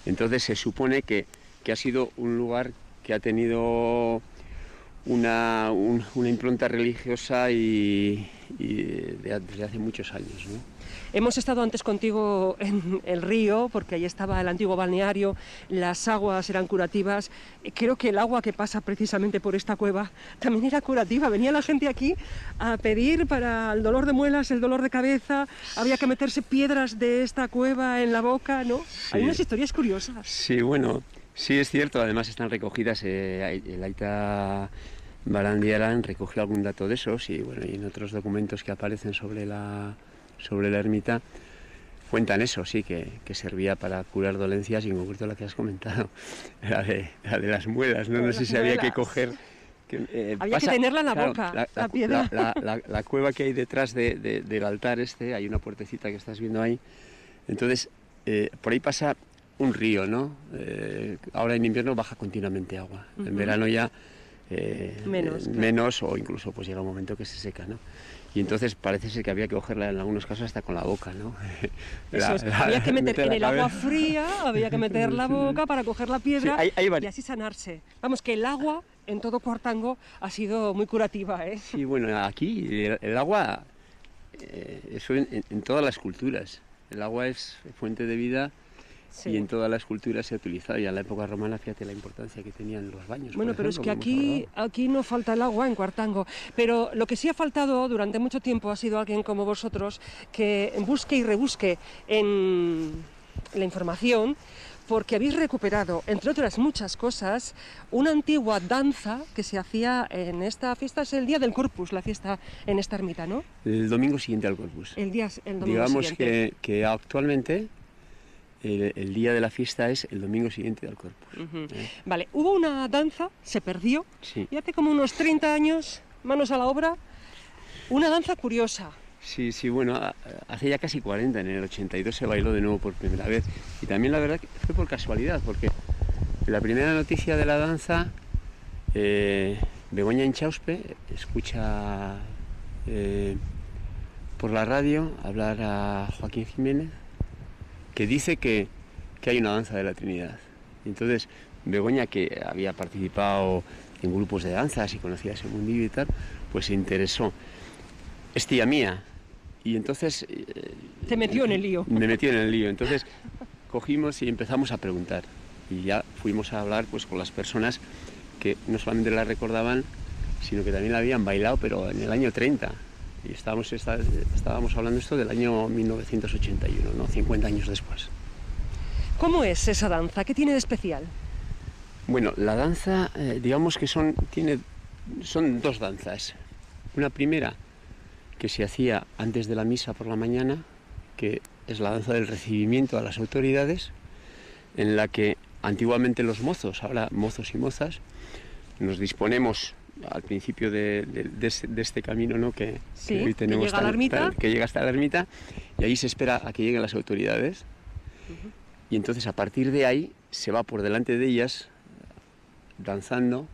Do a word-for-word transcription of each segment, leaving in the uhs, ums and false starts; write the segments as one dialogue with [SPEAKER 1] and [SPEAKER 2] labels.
[SPEAKER 1] Entonces se supone que, que ha sido un lugar que ha tenido una, un, una impronta religiosa y, y de, desde hace muchos años, ¿no?
[SPEAKER 2] Hemos estado antes contigo en el río, porque ahí estaba el antiguo balneario, las aguas eran curativas. Creo que el agua que pasa precisamente por esta cueva también era curativa. Venía la gente aquí a pedir para el dolor de muelas, el dolor de cabeza, había que meterse piedras de esta cueva en la boca, ¿no? Sí. Hay unas historias curiosas.
[SPEAKER 1] Sí, bueno, sí es cierto, además están recogidas, eh, el Aita Barandiaran recogió algún dato de esos y, bueno, y en otros documentos que aparecen sobre la... sobre la ermita, cuentan eso, sí, que, que servía para curar dolencias, y en concreto la que has comentado, la de, la de las muelas, ¿no? No sé si había que coger... Que, eh,
[SPEAKER 2] había
[SPEAKER 1] pasa,
[SPEAKER 2] que tenerla en la
[SPEAKER 1] claro,
[SPEAKER 2] boca,
[SPEAKER 1] la,
[SPEAKER 2] la,
[SPEAKER 1] la
[SPEAKER 2] piedra.
[SPEAKER 1] La, la, la, la cueva que hay detrás de, de, del altar este, hay una puertecita que estás viendo ahí, entonces eh, por ahí pasa un río, ¿no? Eh, ahora en invierno baja continuamente agua, uh-huh. En verano ya eh,
[SPEAKER 2] menos,
[SPEAKER 1] eh,
[SPEAKER 2] claro.
[SPEAKER 1] menos, o incluso pues llega un momento que se seca, ¿no? Y entonces parece ser que había que cogerla en algunos casos hasta con la boca, ¿no?
[SPEAKER 2] La, es, la, había que meter, meter en el agua fría, había que meter la boca para coger la piedra, sí, hay, hay y así sanarse. Vamos, que el agua en todo Cuartango ha sido muy curativa, ¿eh?
[SPEAKER 1] Sí, bueno, aquí el, el agua, eh, eso en, en todas las culturas, el agua es fuente de vida. Sí. Y en todas las culturas se ha utilizado, y en la época romana, fíjate la importancia que tenían los baños.
[SPEAKER 2] Bueno, pero
[SPEAKER 1] ejemplo,
[SPEAKER 2] es que aquí, aquí no falta el agua en Cuartango, pero lo que sí ha faltado durante mucho tiempo ha sido alguien como vosotros que busque y rebusque en la información, porque habéis recuperado, entre otras muchas cosas, una antigua danza que se hacía en esta fiesta, es el día del Corpus, la fiesta en esta ermita, ¿no?
[SPEAKER 1] El domingo siguiente al Corpus.
[SPEAKER 2] El día, el domingo
[SPEAKER 1] Digamos
[SPEAKER 2] siguiente.
[SPEAKER 1] que, que actualmente... El, el día de la fiesta es el domingo siguiente al Corpus.
[SPEAKER 2] Uh-huh. ¿Eh? Vale, hubo una danza, se perdió,
[SPEAKER 1] sí.
[SPEAKER 2] Y hace como unos treinta años, manos a la obra, una danza curiosa.
[SPEAKER 1] Sí, sí, bueno, hace ya casi cuarenta, en el ochenta y dos se bailó de nuevo por primera vez. Y también la verdad que fue por casualidad, porque la primera noticia de la danza, eh, Begoña Inchauspe escucha eh, por la radio hablar a Joaquín Jiménez, que dice que, que hay una danza de la Trinidad. Entonces, Begoña, que había participado en grupos de danzas y conocía ese mundillo y tal, pues se interesó. Es tía mía. Y entonces... Eh,
[SPEAKER 2] Te metió en el lío.
[SPEAKER 1] Me metió en el lío. Entonces, cogimos y empezamos a preguntar. Y ya fuimos a hablar pues con las personas que no solamente la recordaban, sino que también la habían bailado, pero en el año treinta. Y estábamos, está, estábamos hablando esto del año mil novecientos ochenta y uno, ¿no? cincuenta años después.
[SPEAKER 2] ¿Cómo es esa danza? ¿Qué tiene de especial?
[SPEAKER 1] Bueno, la danza, eh, digamos que son, tiene, son dos danzas. Una primera que se hacía antes de la misa por la mañana, que es la danza del recibimiento a las autoridades, en la que antiguamente los mozos, ahora mozos y mozas, nos disponemos al principio de, de, de, de este camino, ¿no? que,
[SPEAKER 2] sí,
[SPEAKER 1] que hoy tenemos
[SPEAKER 2] que llega,
[SPEAKER 1] tan,
[SPEAKER 2] a la ermita.
[SPEAKER 1] Tan, que llega hasta la ermita, y ahí se espera a que lleguen las autoridades, uh-huh. Y entonces a partir de ahí se va por delante de ellas danzando,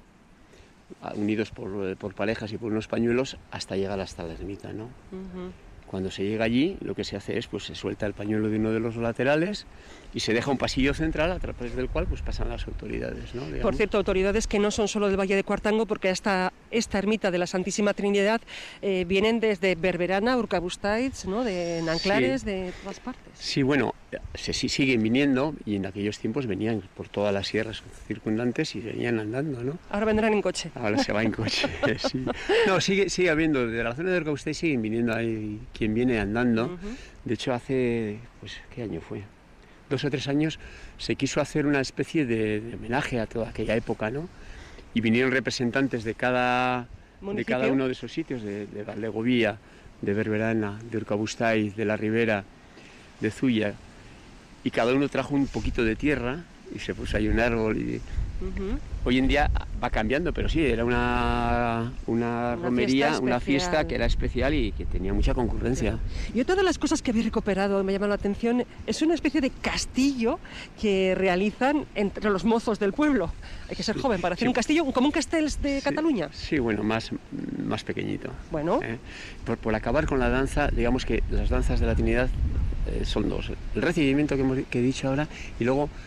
[SPEAKER 1] unidos por, por parejas y por unos pañuelos, hasta llegar hasta la ermita, ¿no? Uh-huh. Cuando se llega allí, lo que se hace es, pues se suelta el pañuelo de uno de los laterales y se deja un pasillo central a través del cual pues pasan las autoridades, ¿no?
[SPEAKER 2] Digamos. Por cierto, autoridades que no son solo del Valle de Cuartango, porque esta, esta ermita de la Santísima Trinidad eh, vienen desde Berberana, Urkabustaiz, ¿no? De Nanclares, sí. De todas partes.
[SPEAKER 1] Sí, bueno, se sí, siguen viniendo, y en aquellos tiempos venían por todas las sierras circundantes y venían andando, ¿no?
[SPEAKER 2] Ahora vendrán en coche.
[SPEAKER 1] Ahora se va en coche, sí. No, sigue, sigue habiendo, de la zona de Urkabustaiz siguen viniendo ahí quien viene andando. Uh-huh. De hecho, hace, pues, ¿qué año fue? Dos o tres años se quiso hacer una especie de, de homenaje a toda aquella época, ¿no? Y vinieron representantes de cada, de cada uno de esos sitios, de, de Valdegovía, de Berberana, de Urkabustaiz, de la Ribera, de Zuya, y cada uno trajo un poquito de tierra y se puso ahí un árbol y... Uh-huh. Hoy en día va cambiando, pero sí, era una, una, una romería, fiesta una fiesta que era especial y que tenía mucha concurrencia.
[SPEAKER 2] Claro. Y otra de las cosas que habéis recuperado, me llama la atención, es una especie de castillo que realizan entre los mozos del pueblo. Hay que ser sí, joven para hacer sí. un castillo, como un Castells de
[SPEAKER 1] sí,
[SPEAKER 2] Cataluña.
[SPEAKER 1] Sí, bueno, más, más pequeñito.
[SPEAKER 2] Bueno.
[SPEAKER 1] ¿eh? Por, por acabar con la danza, digamos que las danzas de la Trinidad eh, son dos. El recibimiento que, hemos, que he dicho ahora, y luego